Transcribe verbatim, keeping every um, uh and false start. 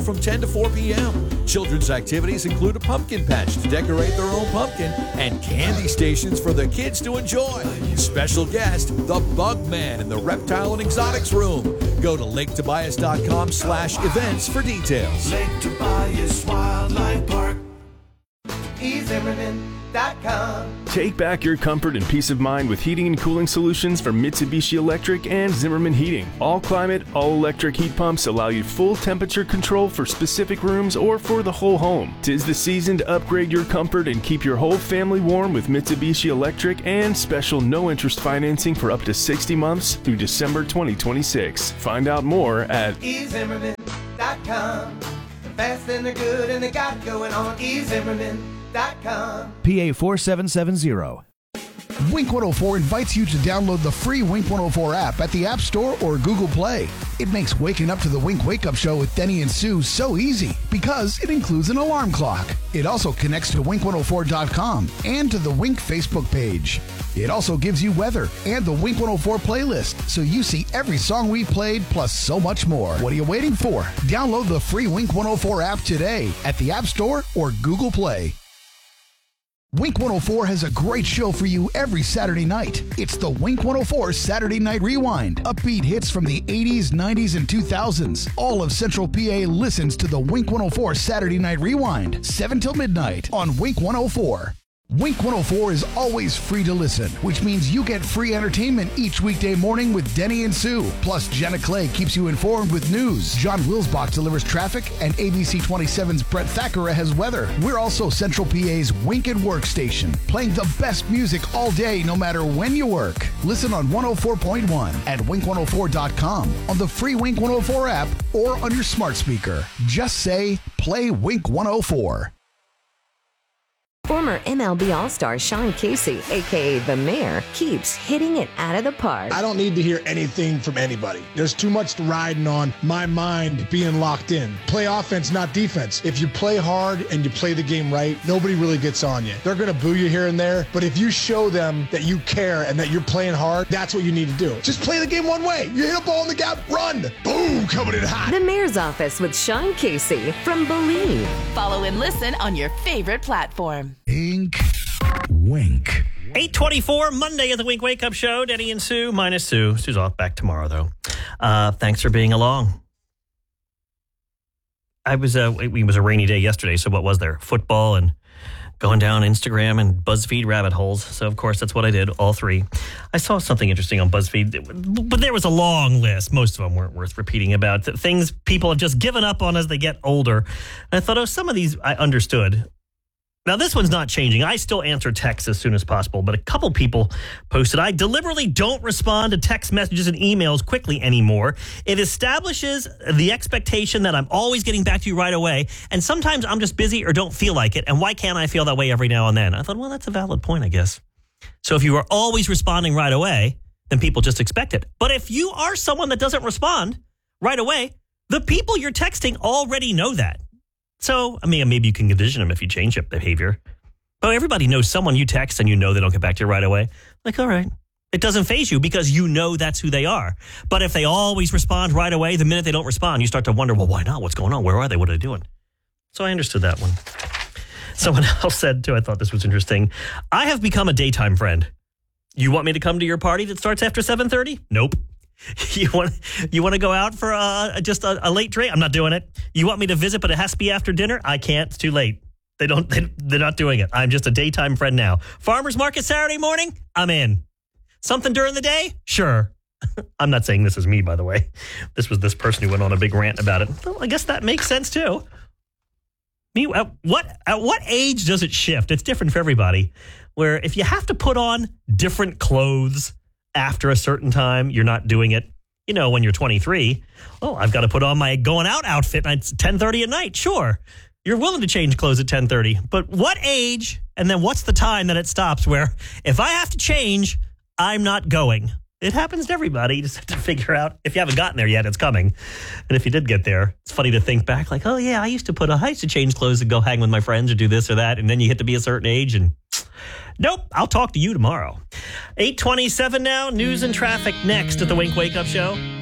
from ten to four p.m. Children's activities include a pumpkin patch to decorate their own pumpkin and candy stations for the kids to enjoy. Special guest, the Bug Man in the Reptile and Exotics Room. Go to lake tobias dot com slash events for details. Lake Tobias Wildlife Park. e zimmerman dot com. Take back your comfort and peace of mind with heating and cooling solutions from Mitsubishi Electric and Zimmerman Heating. All climate, all electric heat pumps allow you full temperature control for specific rooms or for the whole home. 'Tis the season to upgrade your comfort and keep your whole family warm with Mitsubishi Electric and special no-interest financing for up to sixty months through December twenty twenty-six. Find out more at e zimmerman dot com. They're fast and they're good and they got it going on. e zimmerman dot com. P A four seven seven zero. Wink one oh four invites you to download the free Wink one oh four app at the App Store or Google Play. It makes waking up to the Wink Wake Up Show with Denny and Sue so easy because it includes an alarm clock. It also connects to wink one oh four dot com and to the Wink Facebook page. It also gives you weather and the Wink one oh four playlist, so you see every song we've played plus so much more. What are you waiting for? Download the free Wink one oh four app today at the App Store or Google Play. Wink one oh four has a great show for you every Saturday night. It's the Wink one oh four Saturday Night Rewind. Upbeat hits from the eighties, nineties, and two thousands. All of Central P A listens to the Wink one oh four Saturday Night Rewind, seven till midnight on Wink one oh four. Wink one oh four is always free to listen, which means you get free entertainment each weekday morning with Denny and Sue. Plus, Jenna Clay keeps you informed with news. John Wilsbach delivers traffic, and A B C twenty-seven's Brett Thackeray has weather. We're also Central P A's Wink and Work station, playing the best music all day, no matter when you work. Listen on one oh four point one at wink one oh four dot com, on the free Wink one oh four app, or on your smart speaker. Just say, play Wink one oh four. Former M L B All-Star Sean Casey, a k a. The Mayor, keeps hitting it out of the park. I don't need to hear anything from anybody. There's too much riding on my mind being locked in. Play offense, not defense. If you play hard and you play the game right, nobody really gets on you. They're going to boo you here and there, but if you show them that you care and that you're playing hard, that's what you need to do. Just play the game one way. You hit a ball in the gap, run. Boom, coming in hot. The Mayor's Office with Sean Casey from Believe. Follow and listen on your favorite platform. Ink, wink. eight twenty-four, Monday at the Wink Wake Up Show. Denny and Sue, minus Sue. Sue's off back tomorrow, though. Uh, thanks for being along. I was, uh, it was a rainy day yesterday, so what was there? Football and going down Instagram and BuzzFeed rabbit holes. So, of course, that's what I did, all three. I saw something interesting on BuzzFeed, but there was a long list. Most of them weren't worth repeating about. Things people have just given up on as they get older. And I thought, oh, some of these I understood. Now, this one's not changing. I still answer texts as soon as possible, but a couple people posted, I deliberately don't respond to text messages and emails quickly anymore. It establishes the expectation that I'm always getting back to you right away, and sometimes I'm just busy or don't feel like it, and why can't I feel that way every now and then? I thought, well, that's a valid point, I guess. So if you are always responding right away, then people just expect it. But if you are someone that doesn't respond right away, the people you're texting already know that. So, I mean, maybe you can condition them if you change your behavior. But everybody knows someone you text and you know they don't get back to you right away. Like, all right. It doesn't faze you because you know that's who they are. But if they always respond right away, the minute they don't respond, you start to wonder, well, why not? What's going on? Where are they? What are they doing? So I understood that one. Someone else said, too, I thought this was interesting. I have become a daytime friend. You want me to come to your party that starts after seven thirty? Nope. You want you want to go out for uh, just a, a late drink? I'm not doing it. You want me to visit, but it has to be after dinner? I can't. It's too late. They don't. They, they're not doing it. I'm just a daytime friend now. Farmers market Saturday morning? I'm in. Something during the day? Sure. I'm not saying this is me, by the way. This was this person who went on a big rant about it. Well, I guess that makes sense too. Me, at what at what age does it shift? It's different for everybody. Where if you have to put on different clothes after a certain time, you're not doing it. You know, when you're twenty-three, oh, I've got to put on my going out outfit and it's ten thirty at night. Sure. You're willing to change clothes at ten thirty. But what age and then what's the time that it stops where if I have to change, I'm not going? It happens to everybody. You just have to figure out if you haven't gotten there yet, it's coming. And if you did get there, it's funny to think back like, oh, yeah, I used to put a, I used to change clothes and go hang with my friends or do this or that. And then you hit to be a certain age and nope, I'll talk to you tomorrow. eight twenty-seven now, news and traffic next at the Wink Wake Up Show.